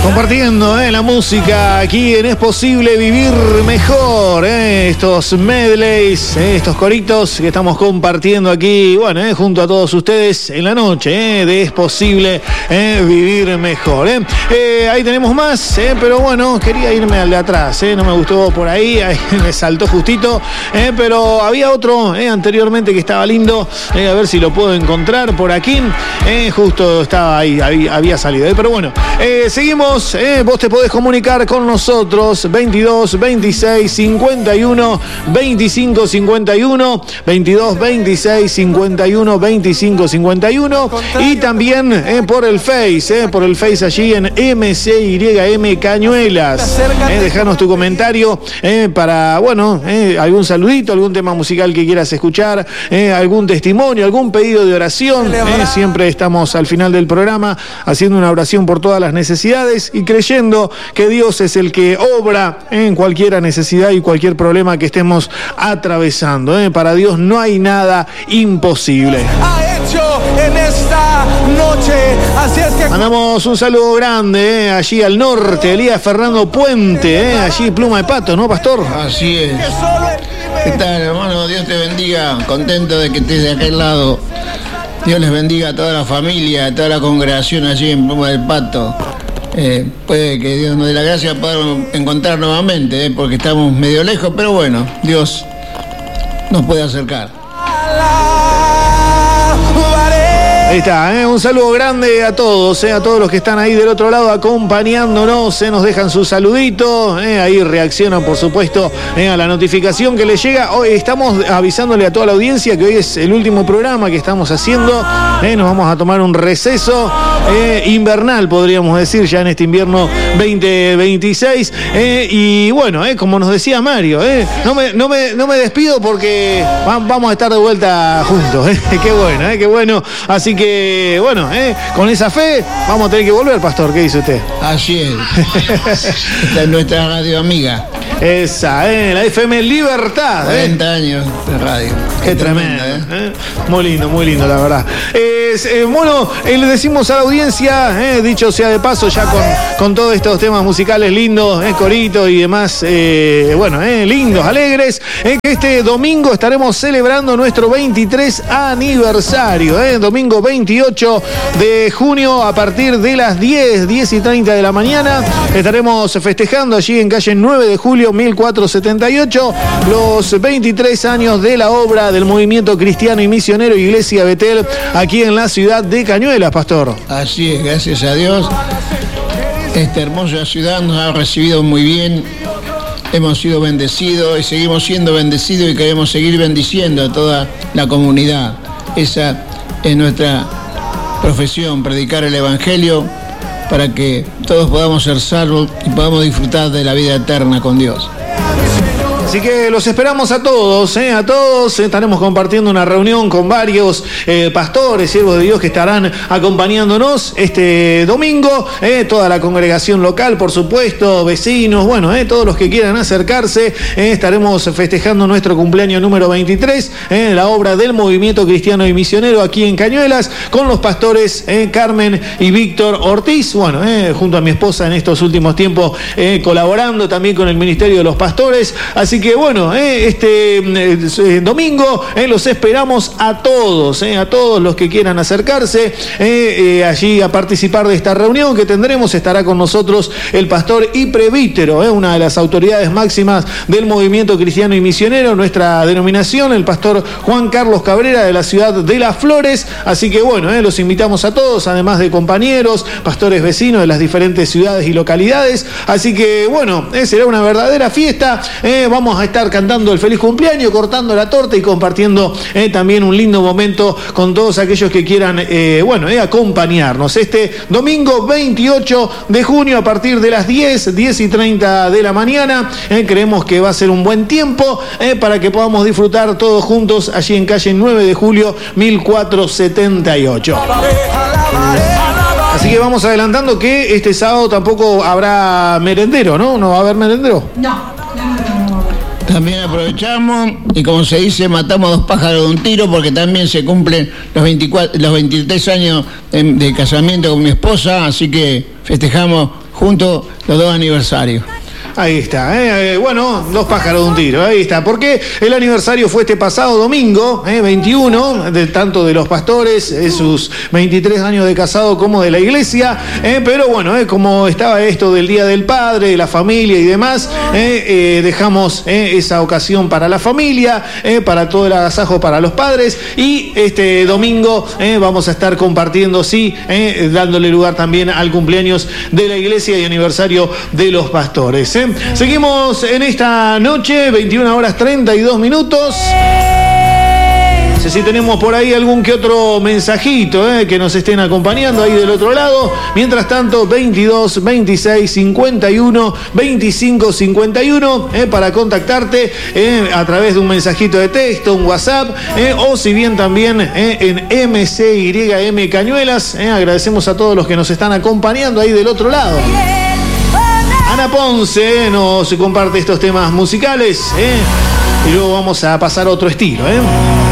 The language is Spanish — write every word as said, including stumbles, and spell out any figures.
Compartiendo eh, la música aquí en Es Posible Vivir Mejor, eh, estos medleys, eh, estos coritos que estamos compartiendo aquí, bueno, eh, junto a todos ustedes en la noche eh, de Es Posible eh, Vivir Mejor. Eh. Eh, ahí tenemos más, eh, pero bueno, quería irme al de atrás, eh, no me gustó por ahí, ahí me saltó justito, eh, pero había otro eh, anteriormente que estaba lindo, eh, a ver si lo puedo encontrar por aquí, eh, justo estaba ahí, había, había salido, eh, pero bueno, eh, seguimos. Eh, vos te podés comunicar con nosotros veintidós, veintiséis, cincuenta y uno, veinticinco, cincuenta y uno, veintidós, veintiséis, cincuenta y uno, veinticinco, cincuenta y uno y también eh, por el Face, eh, por el Face allí en M C Y M Cañuelas. Eh, dejanos tu comentario eh, para, bueno, eh, algún saludito, algún tema musical que quieras escuchar, eh, algún testimonio, algún pedido de oración. Eh, siempre estamos al final del programa haciendo una oración por todas las necesidades y creyendo que Dios es el que obra en cualquier necesidad y cualquier problema que estemos atravesando. ¿eh? Para Dios no hay nada imposible. Ha hecho en esta noche, así es que mandamos un saludo grande eh, allí al norte, Elías Fernando Puente, eh, allí Pluma de Pato, ¿no, pastor? Así es. ¿Qué tal, hermano? Dios te bendiga, contento de que estés de aquel lado. Dios les bendiga a toda la familia, a toda la congregación allí en Pluma del Pato. Eh, puede que Dios nos dé la gracia de poder encontrar nuevamente, eh, porque estamos medio lejos, pero bueno, Dios nos puede acercar. Ahí está, ¿eh? Un saludo grande a todos, ¿eh? A todos los que están ahí del otro lado acompañándonos, ¿eh? Nos dejan su saludito, ¿eh? Ahí reaccionan por supuesto ¿eh? a la notificación que les llega. Hoy estamos avisándole a toda la audiencia que hoy es el último programa que estamos haciendo, ¿eh? Nos vamos a tomar un receso eh, invernal, podríamos decir, ya en este invierno veinte veintiséis, ¿eh? Y bueno, ¿eh? como nos decía Mario, ¿eh? no, me, no, me, no me despido porque vamos a estar de vuelta juntos, ¿eh? Qué bueno, ¿eh? Qué bueno, así que que, bueno, eh, con esa fe vamos a tener que volver, pastor. ¿Qué dice usted? Así es. Esta es nuestra radio amiga. Esa, eh, la F M Libertad. cuarenta eh. años de radio. Qué, Qué tremendo. tremendo eh. Eh. Muy lindo, muy lindo, la verdad. Eh, eh, bueno, eh, le decimos a la audiencia, eh, dicho sea de paso, ya con, con todos estos temas musicales lindos, eh, coritos y demás, eh, bueno, eh, lindos, alegres, eh, que este domingo estaremos celebrando nuestro veintitrés aniversario. Eh, domingo veintiocho de junio a partir de las diez, diez y treinta de la mañana. Estaremos festejando allí en calle nueve de julio mil cuatrocientos setenta y ocho los veintitrés años de la obra del movimiento cristiano y misionero Iglesia Betel aquí en la ciudad de Cañuelas, pastor. Así es, gracias a Dios. Esta hermosa ciudad nos ha recibido muy bien. Hemos sido bendecidos y seguimos siendo bendecidos y queremos seguir bendiciendo a toda la comunidad. Esa es nuestra profesión, predicar el Evangelio para que todos podamos ser salvos y podamos disfrutar de la vida eterna con Dios. Así que los esperamos a todos, ¿eh? a todos. Estaremos compartiendo una reunión con varios eh, pastores, siervos de Dios que estarán acompañándonos este domingo. Eh, toda la congregación local, por supuesto, vecinos, bueno, eh, todos los que quieran acercarse. Eh, estaremos festejando nuestro cumpleaños número veintitrés, eh, la obra del movimiento cristiano y misionero aquí en Cañuelas, con los pastores eh, Carmen y Víctor Ortiz. Bueno, eh, junto a mi esposa en estos últimos tiempos, eh, colaborando también con el Ministerio de los Pastores. Así que bueno, eh, este eh, domingo eh, los esperamos a todos, eh, a todos los que quieran acercarse eh, eh, allí a participar de esta reunión que tendremos. Estará con nosotros el pastor y presbítero, eh, una de las autoridades máximas del movimiento cristiano y misionero, nuestra denominación, el pastor Juan Carlos Cabrera de la ciudad de Las Flores. Así que bueno, eh, los invitamos a todos, además de compañeros, pastores vecinos de las diferentes ciudades y localidades. Así que bueno, eh, será una verdadera fiesta. Eh, vamos a estar cantando el feliz cumpleaños, cortando la torta y compartiendo eh, también un lindo momento con todos aquellos que quieran eh, bueno, eh, acompañarnos este domingo veintiocho de junio a partir de las diez, diez y treinta de la mañana. Eh, creemos que va a ser un buen tiempo eh, para que podamos disfrutar todos juntos allí en calle nueve de julio mil cuatrocientos setenta y ocho. Así que vamos adelantando que este sábado tampoco habrá merendero, ¿no? ¿No va a haber merendero? No. También aprovechamos y, como se dice, matamos dos pájaros de un tiro, porque también se cumplen los, veinticuatro, los veintitrés años de, de casamiento con mi esposa, así que festejamos junto los dos aniversarios. Ahí está, ¿eh? Bueno, dos pájaros de un tiro, ahí está. Porque el aniversario fue este pasado domingo, ¿eh? veintiuno, de, tanto de los pastores, eh, sus veintitrés años de casado, como de la iglesia. ¿eh? Pero bueno, ¿eh? como estaba esto del Día del Padre, de la familia y demás, ¿eh? Eh, dejamos ¿eh? esa ocasión para la familia, ¿eh? para todo el agasajo para los padres. Y este domingo ¿eh? vamos a estar compartiendo, sí, ¿eh? dándole lugar también al cumpleaños de la iglesia y aniversario de los pastores. ¿eh? Seguimos en esta noche, veintiuna horas treinta y dos minutos. No sé si tenemos por ahí algún que otro mensajito eh, que nos estén acompañando ahí del otro lado. Mientras tanto, veintidós, veintiséis, cincuenta y uno, veinticinco, cincuenta y uno eh, para contactarte eh, a través de un mensajito de texto, un WhatsApp, eh, o si bien también eh, en M C Y M Cañuelas. Eh, agradecemos a todos los que nos están acompañando ahí del otro lado. Ana Ponce nos comparte estos temas musicales, ¿eh? Y luego vamos a pasar a otro estilo, ¿eh?